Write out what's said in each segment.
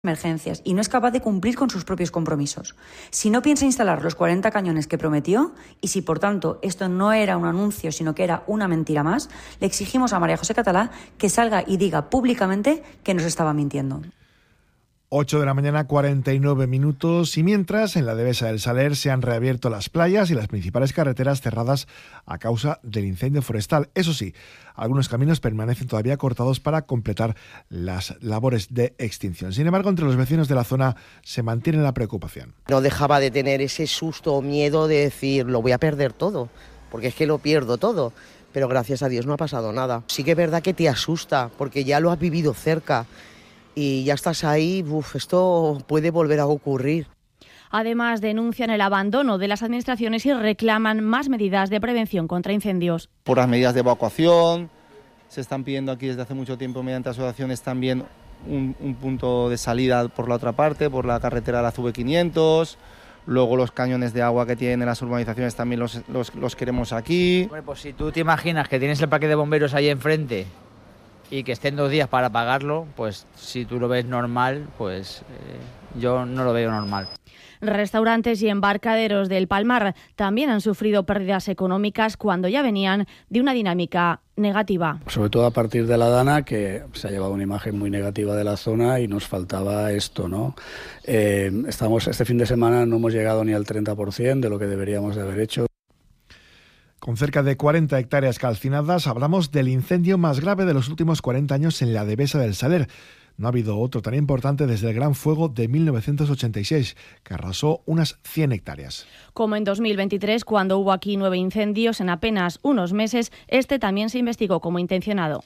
emergencias y no es capaz de cumplir con sus propios compromisos. Si no piensa instalar los 40 cañones que prometió y si por tanto esto no era un anuncio sino que era una mentira más, le exigimos a María José Catalá que salga y diga públicamente que nos estaba mintiendo. 8 de la mañana, 49 minutos, y mientras en la Devesa del Saler se han reabierto las playas y las principales carreteras cerradas a causa del incendio forestal. Eso sí, algunos caminos permanecen todavía cortados para completar las labores de extinción. Sin embargo, entre los vecinos de la zona se mantiene la preocupación. No dejaba de tener ese susto o miedo de decir, lo voy a perder todo, porque es que lo pierdo todo. Pero gracias a Dios no ha pasado nada. Sí que es verdad que te asusta, porque ya lo has vivido cerca. Y ya estás ahí, esto puede volver a ocurrir. Además, denuncian el abandono de las administraciones y reclaman más medidas de prevención contra incendios. Por las medidas de evacuación, se están pidiendo aquí desde hace mucho tiempo mediante asociaciones también un punto de salida por la otra parte, por la carretera de la CV500. Luego los cañones de agua que tienen en las urbanizaciones también los queremos aquí. Bueno, pues si tú te imaginas que tienes el parque de bomberos ahí enfrente y que estén 2 días para apagarlo, pues si tú lo ves normal, pues yo no lo veo normal. Restaurantes y embarcaderos del Palmar también han sufrido pérdidas económicas cuando ya venían de una dinámica negativa. Sobre todo a partir de la Dana, que se ha llevado una imagen muy negativa de la zona y nos faltaba esto, ¿no? Este fin de semana no hemos llegado ni al 30% de lo que deberíamos de haber hecho. Con cerca de 40 hectáreas calcinadas, hablamos del incendio más grave de los últimos 40 años en la Devesa del Saler. No ha habido otro tan importante desde el Gran Fuego de 1986, que arrasó unas 100 hectáreas. Como en 2023, cuando hubo aquí 9 incendios en apenas unos meses, este también se investigó como intencionado.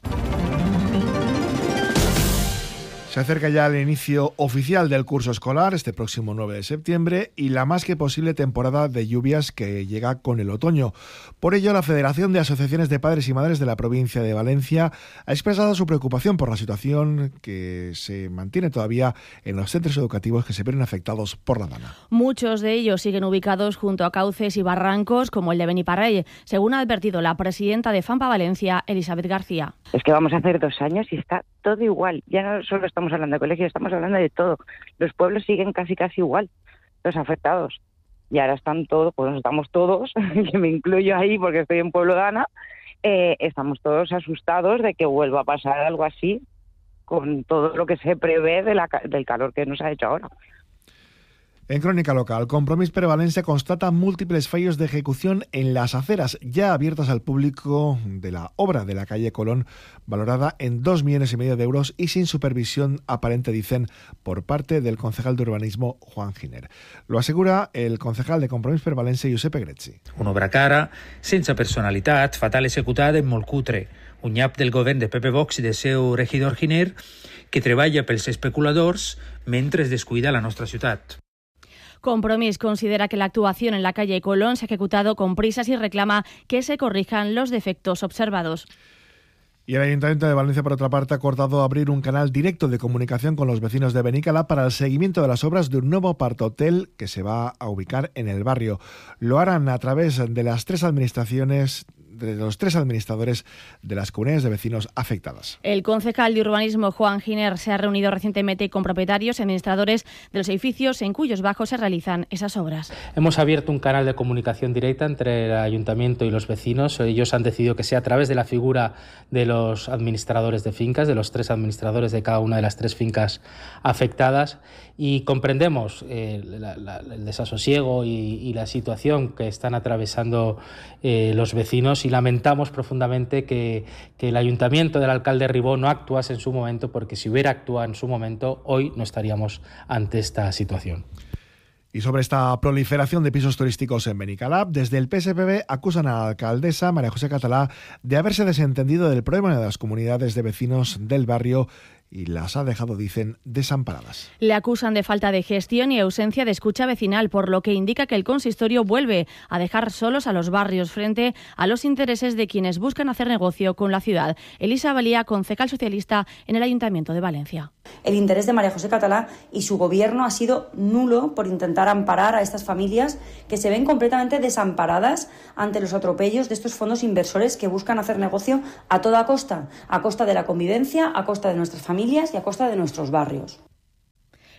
Se acerca ya el inicio oficial del curso escolar este próximo 9 de septiembre y la más que posible temporada de lluvias que llega con el otoño. Por ello, la Federación de Asociaciones de Padres y Madres de la provincia de Valencia ha expresado su preocupación por la situación que se mantiene todavía en los centros educativos que se ven afectados por la Dana. Muchos de ellos siguen ubicados junto a cauces y barrancos como el de Beniparrell, según ha advertido la presidenta de FAMPA Valencia, Elizabeth García. Es que vamos a hacer 2 años y está todo igual. Ya no solo estamos hablando de colegios, estamos hablando de todo. Los pueblos siguen casi igual, los afectados. Y ahora están todos, pues estamos todos, que me incluyo ahí porque estoy en Pueblo Dana, estamos todos asustados de que vuelva a pasar algo así con todo lo que se prevé del calor que nos ha hecho ahora. En Crónica Local, Compromís per Valencia constata múltiples fallos de ejecución en las aceras ya abiertas al público de la obra de la calle Colón, valorada en 2,5 millones de euros y sin supervisión aparente, dicen, por parte del concejal de urbanismo Juan Giner. Lo asegura el concejal de Compromís per Valencia, Giuseppe Grezzi. Una obra cara, sense personalitat, fatal executada i molt cutre. Un nyap del govern de Pepe Vox i de seu regidor Giner que treballa pels especuladors mentre es descuida la nostra ciutat. Compromís considera que la actuación en la calle Colón se ha ejecutado con prisas y reclama que se corrijan los defectos observados. Y el Ayuntamiento de Valencia, por otra parte, ha acordado abrir un canal directo de comunicación con los vecinos de Benicalap para el seguimiento de las obras de un nuevo apart-hotel que se va a ubicar en el barrio. Lo harán a través de las 3 administraciones, de los 3 administradores de las comunidades de vecinos afectadas. El concejal de urbanismo Juan Giner se ha reunido recientemente con propietarios y administradores de los edificios en cuyos bajos se realizan esas obras. Hemos abierto un canal de comunicación directa entre el ayuntamiento y los vecinos. Ellos han decidido que sea a través de la figura de los administradores de fincas, de los 3 administradores de cada una de las 3 fincas afectadas, y comprendemos el desasosiego y la situación que están atravesando los vecinos, y lamentamos profundamente que el ayuntamiento del alcalde Ribó no actuase en su momento, porque si hubiera actuado en su momento, hoy no estaríamos ante esta situación. Y sobre esta proliferación de pisos turísticos en Benicalap, desde el PSPB acusan a la alcaldesa María José Catalá de haberse desentendido del problema de las comunidades de vecinos del barrio y las ha dejado, dicen, desamparadas. Le acusan de falta de gestión y ausencia de escucha vecinal, por lo que indica que el consistorio vuelve a dejar solos a los barrios frente a los intereses de quienes buscan hacer negocio con la ciudad. Elisa Valía, concejal socialista en el Ayuntamiento de Valencia. El interés de María José Catalá y su gobierno ha sido nulo por intentar amparar a estas familias que se ven completamente desamparadas ante los atropellos de estos fondos inversores que buscan hacer negocio a toda costa de la convivencia, a costa de nuestras familias y a costa de nuestros barrios.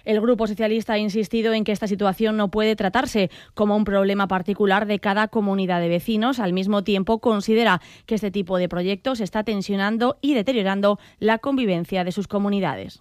El Grupo Socialista ha insistido en que esta situación no puede tratarse como un problema particular de cada comunidad de vecinos. Al mismo tiempo, considera que este tipo de proyectos está tensionando y deteriorando la convivencia de sus comunidades.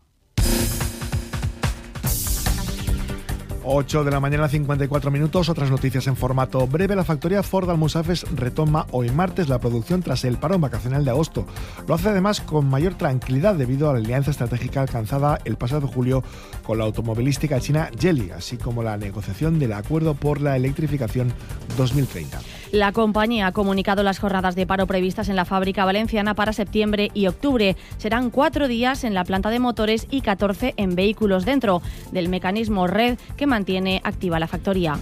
8 de la mañana, 54 minutos. Otras noticias en formato breve. La factoría Ford Almusafes retoma hoy martes la producción tras el parón vacacional de agosto. Lo hace además con mayor tranquilidad debido a la alianza estratégica alcanzada el pasado julio con la automovilística china Geely, así como la negociación del acuerdo por la electrificación 2030. La compañía ha comunicado las jornadas de paro previstas en la fábrica valenciana para septiembre y octubre. Serán 4 días en la planta de motores y 14 en vehículos dentro del mecanismo RED que mantiene activa la factoría.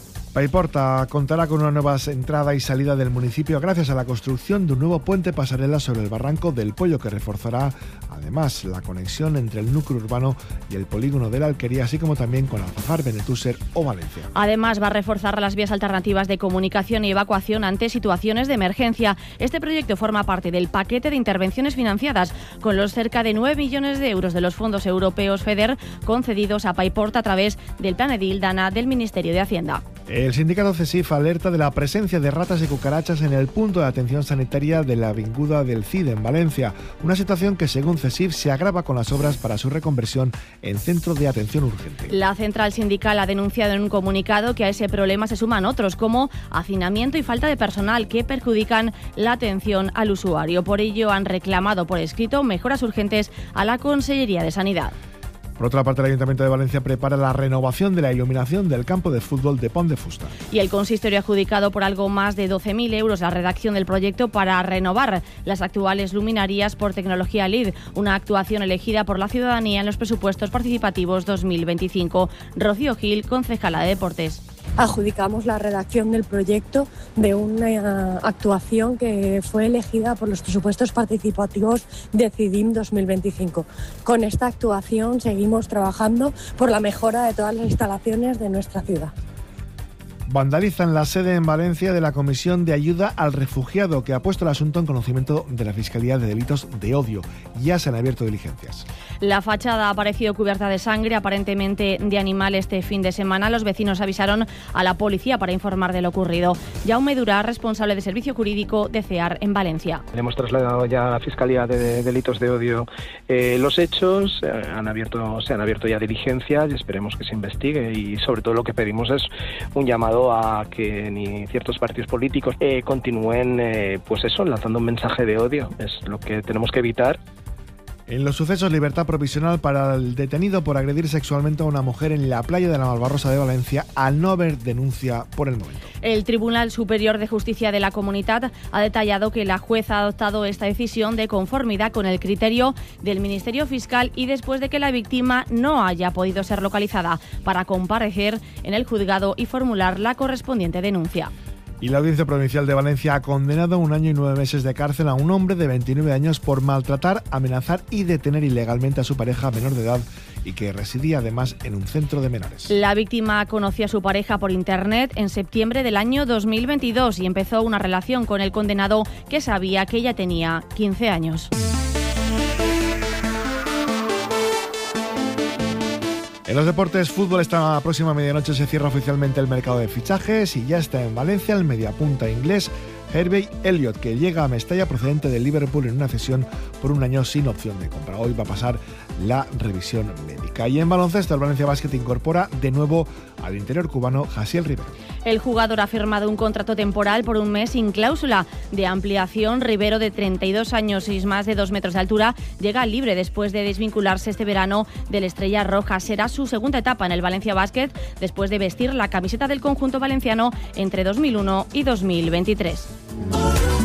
Paiporta contará con una nueva entrada y salida del municipio gracias a la construcción de un nuevo puente pasarela sobre el barranco del Pollo que reforzará además la conexión entre el núcleo urbano y el polígono de la Alquería, así como también con Alfafar, Benetúser o Valencia. Además va a reforzar las vías alternativas de comunicación y evacuación ante situaciones de emergencia. Este proyecto forma parte del paquete de intervenciones financiadas con los cerca de 9 millones de euros de los fondos europeos FEDER concedidos a Paiporta a través del Plan Edil Dana del Ministerio de Hacienda. El sindicato CESIF alerta de la presencia de ratas y cucarachas en el punto de atención sanitaria de la Avinguda del Cid en Valencia, una situación que según CESIF se agrava con las obras para su reconversión en centro de atención urgente. La central sindical ha denunciado en un comunicado que a ese problema se suman otros como hacinamiento y falta de personal que perjudican la atención al usuario. Por ello han reclamado por escrito mejoras urgentes a la Consellería de Sanidad. Por otra parte, el Ayuntamiento de Valencia prepara la renovación de la iluminación del campo de fútbol de Pont de Fusta. Y el consistorio ha adjudicado por algo más de 12.000 euros la redacción del proyecto para renovar las actuales luminarias por tecnología LED, una actuación elegida por la ciudadanía en los presupuestos participativos 2025. Rocío Gil, concejala de Deportes. Adjudicamos la redacción del proyecto de una actuación que fue elegida por los presupuestos participativos de CIDIM 2025. Con esta actuación seguimos trabajando por la mejora de todas las instalaciones de nuestra ciudad. Vandalizan la sede en Valencia de la Comisión de Ayuda al Refugiado, que ha puesto el asunto en conocimiento de la Fiscalía de Delitos de Odio. Ya se han abierto diligencias. La fachada ha aparecido cubierta de sangre, aparentemente de animal, este fin de semana. Los vecinos avisaron a la policía para informar de lo ocurrido. Jaume Durá, responsable de Servicio Jurídico de CEAR en Valencia. Le hemos trasladado ya a la Fiscalía de Delitos de Odio los hechos, se han abierto ya diligencias y esperemos que se investigue, y sobre todo lo que pedimos es un llamado a que ni ciertos partidos políticos continúen lanzando un mensaje de odio. Es lo que tenemos que evitar. En los sucesos, libertad provisional para el detenido por agredir sexualmente a una mujer en la playa de la Malvarrosa de Valencia al no haber denuncia por el momento. El Tribunal Superior de Justicia de la Comunitat ha detallado que la jueza ha adoptado esta decisión de conformidad con el criterio del Ministerio Fiscal y después de que la víctima no haya podido ser localizada para comparecer en el juzgado y formular la correspondiente denuncia. Y la Audiencia Provincial de Valencia ha condenado a 1 año y 9 meses de cárcel a un hombre de 29 años por maltratar, amenazar y detener ilegalmente a su pareja menor de edad y que residía además en un centro de menores. La víctima conoció a su pareja por internet en septiembre del año 2022 y empezó una relación con el condenado que sabía que ella tenía 15 años. En los deportes, fútbol, esta próxima medianoche se cierra oficialmente el mercado de fichajes y ya está en Valencia el mediapunta inglés Harvey Elliott, que llega a Mestalla procedente del Liverpool en una cesión por 1 año sin opción de compra. Hoy va a pasar la revisión médica. Y en baloncesto, el Valencia Basket incorpora de nuevo al interior cubano Jasiel Rivero. El jugador ha firmado un contrato temporal por 1 mes sin cláusula de ampliación. Rivero, de 32 años y más de 2 metros de altura, llega libre después de desvincularse este verano del Estrella Roja. Será su segunda etapa en el Valencia Basket después de vestir la camiseta del conjunto valenciano entre 2001 y 2023.